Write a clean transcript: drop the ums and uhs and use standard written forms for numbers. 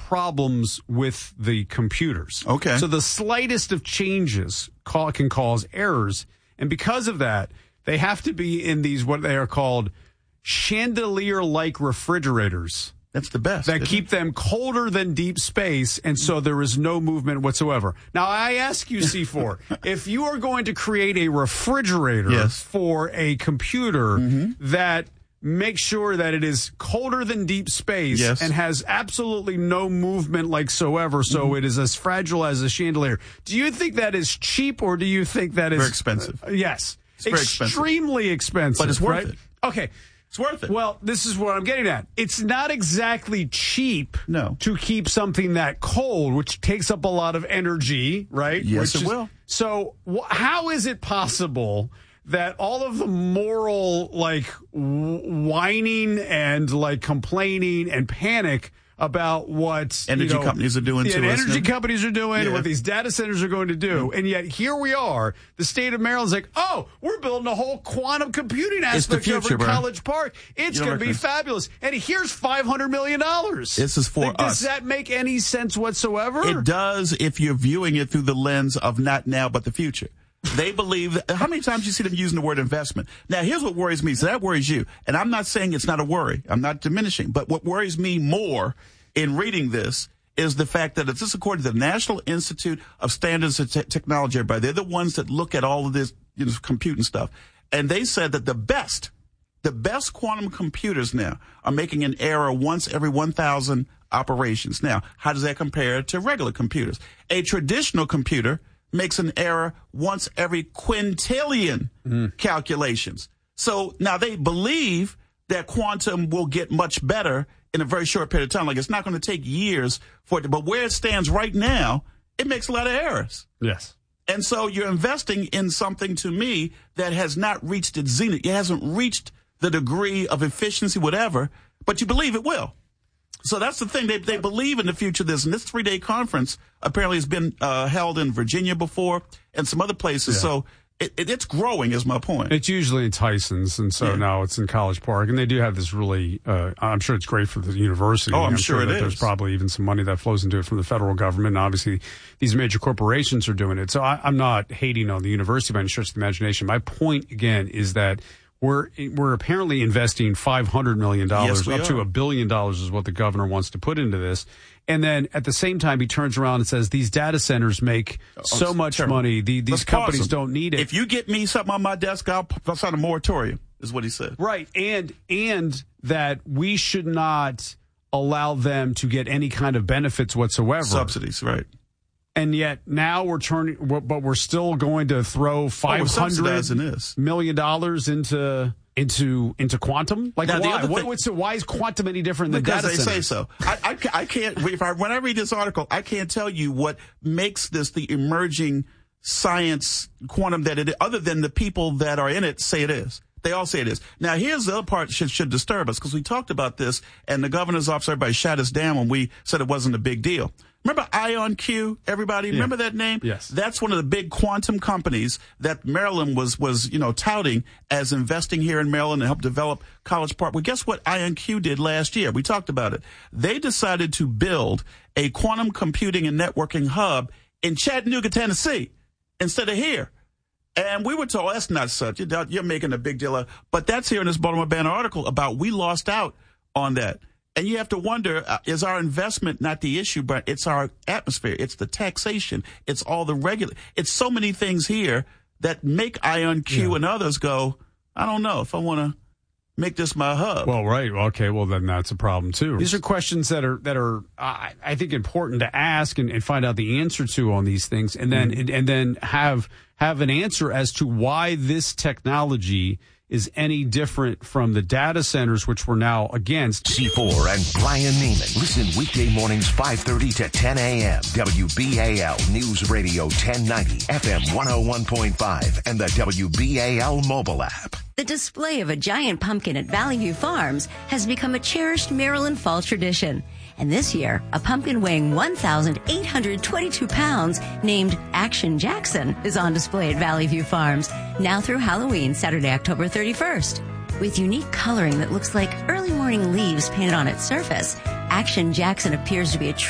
problems with the computers. Okay. So the slightest of changes can cause errors. And because of that, they have to be in these, what they are called, chandelier-like refrigerators. That's the best. That keep them colder than deep space, and so there is no movement whatsoever. Now, I ask you, C4, if you are going to create a refrigerator for a computer that makes sure that it is colder than deep space and has absolutely no movement whatsoever, so it is as fragile as a chandelier, do you think that is cheap, or do you think that is... Very expensive. Yes. It's very extremely expensive. But it's worth right? it. Okay. It's worth it. Well, this is what I'm getting at. It's not exactly cheap to keep something that cold, which takes up a lot of energy, right? Yes, it will. So how is it possible that all of the moral, whining and, complaining and panic about what energy companies are doing to us. Energy companies are doing, what these data centers are going to do. And yet here we are, the state of Maryland's like, we're building a whole quantum computing aspect over in College Park. It's going to be fabulous. And here's $500 million. This is for us. Does that make any sense whatsoever? It does if you're viewing it through the lens of not now but the future. They believe that, how many times you see them using the word investment? Now, here's what worries me. So that worries you. And I'm not saying it's not a worry. I'm not diminishing. But what worries me more in reading this is the fact that it's according to the National Institute of Standards and Technology. Everybody, they're the ones that look at all of this, computing stuff. And they said that the best quantum computers now are making an error once every 1,000 operations. Now, how does that compare to regular computers? A traditional computer makes an error once every quintillion calculations. So now they believe that quantum will get much better in a very short period of time. It's not going to take years for it, but where it stands right now, it makes a lot of errors. Yes. And so you're investing in something, to me, that has not reached its zenith. It hasn't reached the degree of efficiency, whatever, but you believe it will. So that's the thing. They believe in the future of this. And this 3-day conference apparently has been held in Virginia before and some other places. Yeah. So it's growing is my point. It's usually in Tyson's, and so now it's in College Park. And they do have this really, I'm sure it's great for the university. Oh, I'm sure it is. There's probably even some money that flows into it from the federal government. And obviously, these major corporations are doing it. So I'm not hating on the university by any stretch of the imagination. My point, again, is that we're apparently investing $500 million, up to $1 billion is what the governor wants to put into this. And then at the same time, he turns around and says, these data centers make so much money. These companies don't need it. If you get me something on my desk, I'll sign a moratorium, is what he said. Right. And that we should not allow them to get any kind of benefits whatsoever. Subsidies, right. And yet now we're still going to throw $500 million into quantum. Why? Why is quantum any different than data centers? Because they say so. I can't. When I read this article, I can't tell you what makes this the emerging science quantum that it, other than the people that are in it say it is. They all say it is. Now, here's the other part that should disturb us, because we talked about this, and the governor's office, everybody shot us down when we said it wasn't a big deal. Remember IonQ, everybody? Remember that name? Yes. That's one of the big quantum companies that Maryland was touting as investing here in Maryland and help develop College Park. Well, guess what IonQ did last year? We talked about it. They decided to build a quantum computing and networking hub in Chattanooga, Tennessee, instead of here. And we were told, that's not such. You're making a big deal of, but that's here in this Baltimore Banner article about we lost out on that. And you have to wonder, is our investment not the issue, but it's our atmosphere. It's the taxation. It's all the it's so many things here that make IonQ and others go, I don't know if I want to make this my hub. Well, right. Okay. Well, then that's a problem too. These are questions that are I think important to ask and find out the answer to on these things, and then and then have an answer as to why this technology is any different from the data centers, which we're now against. C4 and Brian Neiman. Listen weekday mornings 5:30 to 10 a.m. WBAL News Radio 1090, FM 101.5, and the WBAL mobile app. The display of a giant pumpkin at Valley View Farms has become a cherished Maryland fall tradition. And this year, a pumpkin weighing 1,822 pounds named Action Jackson is on display at Valley View Farms, now through Halloween, Saturday, October 31st. With unique coloring that looks like early morning leaves painted on its surface, Action Jackson appears to be a